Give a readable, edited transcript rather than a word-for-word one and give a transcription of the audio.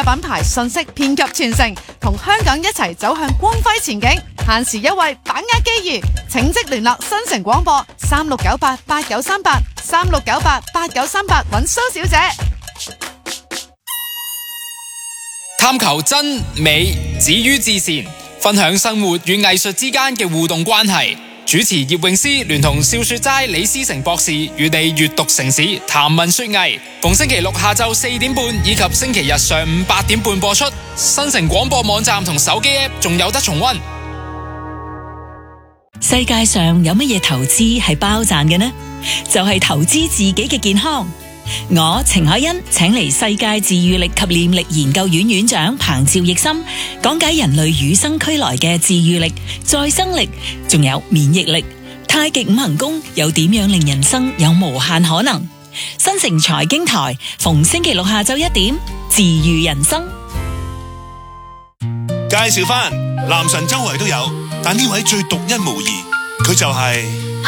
品牌信息遍及全城，同香港一齊走向光輝前景。限時優惠，把握機遇，請即聯絡新城廣播3698893836988938揾蘇小姐。 探求真美止於至善，分享生活與藝術之間嘅互動關係。主持葉詠詩聯同笑說齋李思成博士與你閱讀城市談文說藝，逢星期六下晝4點半以及星期日上午8點半播出。新城廣播網站同手機 App 仲有得重溫。 世界上有乜嘢投資係包賺嘅呢？就係投資自己嘅健康。我程海欣請嚟世界自愈力及念力研究院院長彭趙奕森講解人類與生俱來嘅自愈力、再生力，仲有免疫力。太極五行功又點樣令人生有無限可能？新城財經台逢星期六下晝1點，自愈人生。 介紹返男神周圍都有，但呢位最獨一無二，佢就係